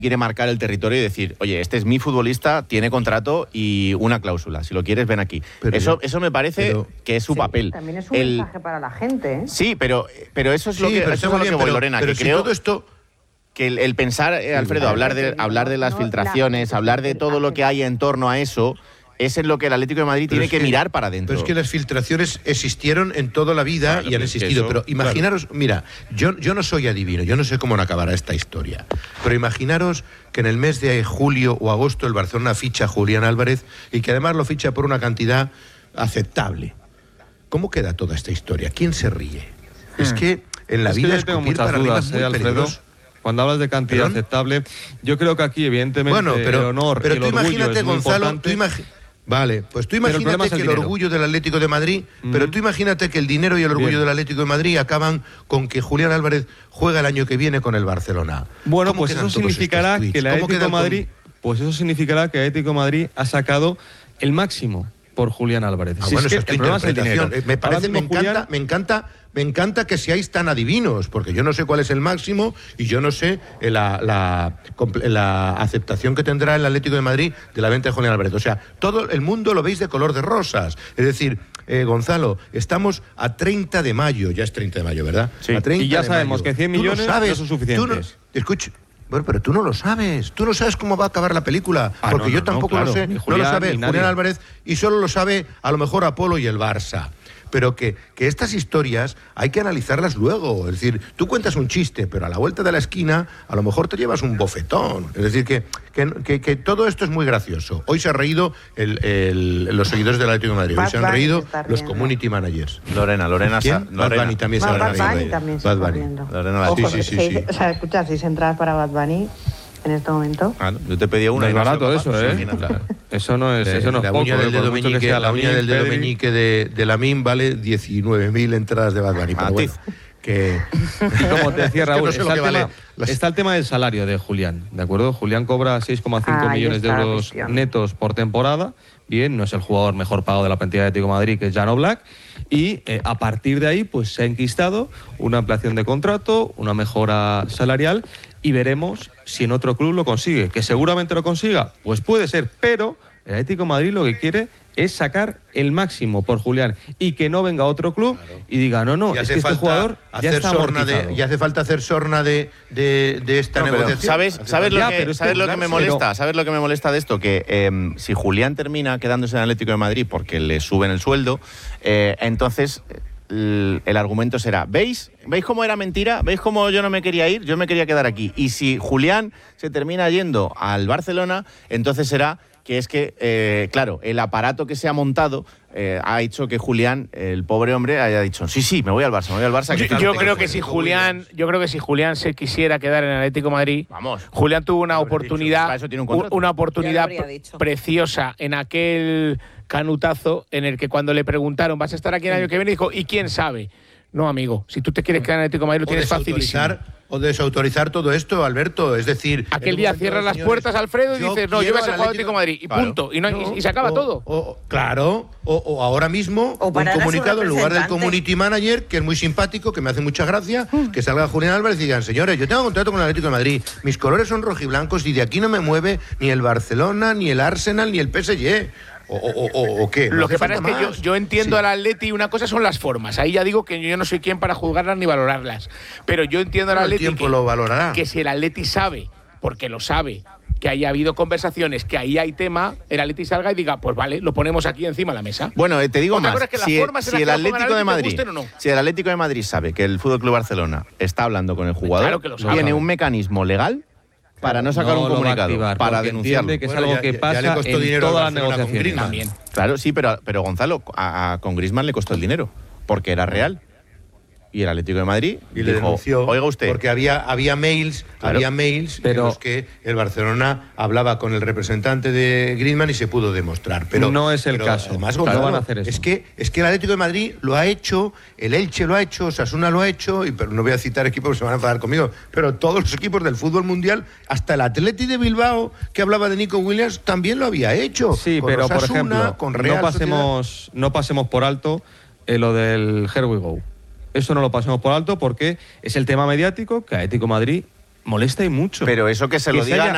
quiere marcar el territorio y decir, oye, este es mi futbolista, tiene contrato y una cláusula. Si lo quieres, ven aquí. Eso me parece que es su papel. También es un mensaje para la gente, ¿eh? Sí, pero eso es lo que, voy, Lorena. Pero que si creo todo esto... que el pensar, Alfredo, hablar de las filtraciones, hablar de todo lo que hay en torno a eso, es en lo que el Atlético de Madrid tiene que mirar para adentro. Pero es que las filtraciones existieron en toda la vida y han existido. Pero imaginaros, mira, yo no soy adivino, yo no sé cómo acabará esta historia. Pero imaginaros que en el mes de julio o agosto el Barcelona ficha a Julián Álvarez y que además lo ficha por una cantidad aceptable. ¿Cómo queda toda esta historia? ¿Quién se ríe? Es que en la vida tengo muchas dudas, Alfredo. Cuando hablas de cantidad aceptable, yo creo que aquí, evidentemente, el honor y el orgullo es muy importante. Vale, pues tú imagínate que el orgullo del Atlético de Madrid, pero tú imagínate que el dinero y el orgullo del Atlético de Madrid acaban con que Julián Álvarez juega el año que viene con el Barcelona. Bueno, pues eso significará que el Atlético de Madrid, Atlético de Madrid ha sacado el máximo por Julián Álvarez. Bueno, eso es tu interpretación. Me encanta que seáis tan adivinos, porque yo no sé cuál es el máximo y yo no sé la aceptación que tendrá el Atlético de Madrid de la venta de Julián Álvarez. O sea, todo el mundo lo veis de color de rosas. Es decir, Gonzalo, estamos a 30 de mayo, ya es 30 de mayo, ¿verdad? Sí. Y ya sabemos que 100 millones no son suficientes. Escucha. Bueno, pero tú no lo sabes. Tú no sabes cómo va a acabar la película. Porque yo tampoco lo sé. No lo sabe Julián Álvarez y solo lo sabe a lo mejor Apolo y el Barça. Pero que estas historias hay que analizarlas luego. Es decir, tú cuentas un chiste, pero a la vuelta de la esquina a lo mejor te llevas un bofetón. Es decir, que todo esto es muy gracioso. Hoy se ha reído los seguidores del Atlético de Madrid. Hoy se han reído los community managers. Lorena. ¿Quién? Bad Bunny también se ha reído. Bad Bunny también se está riendo. Sí. O sea, escucha, 6 entradas para Bad Bunny en este momento. Yo te pedía una. No es barato eso, ¿eh? Eso no es la uña del dedo meñique, la uña del dedo meñique de Lamine vale 19.000 entradas de Bad Bunny. Pero bueno, que... Como te decía Raúl, está el tema del salario de Julián, ¿de acuerdo? Julián cobra 6,5 millones de euros netos por temporada. Bien, no es el jugador mejor pagado de la plantilla de Atlético de Madrid, que es Jan Oblak. Y a partir de ahí, pues se ha enquistado una ampliación de contrato, una mejora salarial, y veremos si en otro club lo consigue. Que seguramente lo consiga, pues puede ser, pero el Atlético de Madrid lo que quiere es sacar el máximo por Julián y que no venga otro club y diga, no, es que este jugador ya está amortizado. Y hace falta hacer sorna de esta negociación. ¿Sabes lo que me molesta? ¿Sabes lo que me molesta de esto? Que si Julián termina quedándose en el Atlético de Madrid porque le suben el sueldo, entonces el argumento será, ¿veis cómo era mentira? ¿Veis cómo yo no me quería ir? Yo me quería quedar aquí. Y si Julián se termina yendo al Barcelona, entonces será que es que, claro, el aparato que se ha montado ha hecho que Julián, el pobre hombre, haya dicho, sí, me voy al Barça. Yo creo que si Julián se quisiera quedar en el Atlético de Madrid, Julián tuvo una oportunidad, preciosa en aquel canutazo en el que cuando le preguntaron, ¿vas a estar aquí el año que viene? Dijo, ¿y quién sabe? No, amigo, si tú te quieres quedar en el Atlético de Madrid lo tienes facilísimo. O desautorizar todo esto, Alberto, es decir... Aquel día cierras las puertas, Alfredo, y dices, no, yo voy a ser jugador del Atlético de Madrid, y punto, y se acaba todo. O ahora mismo, un comunicado en lugar del community manager, que es muy simpático, que me hace mucha gracia, que salga Julián Álvarez y digan, señores, yo tengo contrato con el Atlético de Madrid, mis colores son rojiblancos y de aquí no me mueve ni el Barcelona, ni el Arsenal, ni el PSG... ¿O qué? Lo que pasa es que yo entiendo al Atleti, una cosa son las formas. Ahí ya digo que yo no soy quien para juzgarlas ni valorarlas. Pero yo entiendo al Atleti que si el Atleti sabe, porque lo sabe, que haya habido conversaciones, que ahí hay tema, el Atleti salga y diga, pues vale, lo ponemos aquí encima de la mesa. Bueno, te digo más, si el Atlético de Madrid sabe que el FC Barcelona está hablando con el jugador, tiene un mecanismo legal para no sacar un comunicado, para denunciarlo. Que es algo que pasa en todas las negociaciones. También. Claro, sí, pero Gonzalo, con Griezmann le costó el dinero, porque era real. Y el Atlético de Madrid y le denunció, oiga usted, porque había mails, en los que el Barcelona hablaba con el representante de Griezmann y se pudo demostrar. Pero no es el caso. Además, Gonzalo, van a hacer eso. Es que el Atlético de Madrid lo ha hecho, el Elche lo ha hecho, Osasuna lo ha hecho, pero no voy a citar equipos que se van a enfadar conmigo, pero todos los equipos del fútbol mundial, hasta el Atleti de Bilbao, que hablaba de Nico Williams, también lo había hecho. Sí, pero Osasuna, por ejemplo, con Real no pasemos por alto lo del Here We Go. Eso no lo pasemos por alto porque es el tema mediático que a Atlético de Madrid molesta y mucho. Pero eso que se lo digan